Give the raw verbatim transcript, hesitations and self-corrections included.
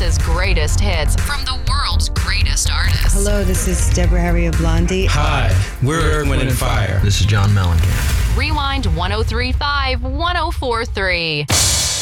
Texas's greatest hits from the world's greatest artists. Hello, this is Deborah Harry of Blondie. Hi, we're Earth, Wind, and Fire. This is John Mellencamp. Rewind one oh three point five, one oh four point three.